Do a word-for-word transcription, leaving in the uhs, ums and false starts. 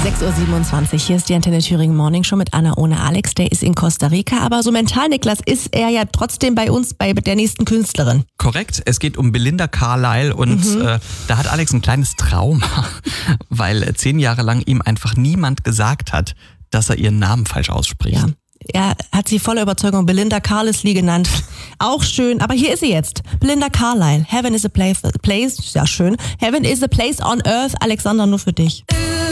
sechs Uhr siebenundzwanzig, hier ist die Antenne Thüringen Morning Show mit Anna ohne Alex. Der ist in Costa Rica, aber so mental, Niklas, ist er ja trotzdem bei uns, bei der nächsten Künstlerin. Korrekt, es geht um Belinda Carlisle und mhm. äh, da hat Alex ein kleines Trauma, weil zehn Jahre lang ihm einfach niemand gesagt hat, dass er ihren Namen falsch ausspricht. Ja. Er hat sie voller Überzeugung Belinda Carlisle genannt. Auch schön, aber hier ist sie jetzt. Belinda Carlisle. Heaven is a place, place, ja schön. Heaven is a place on earth. Alexander, nur für dich.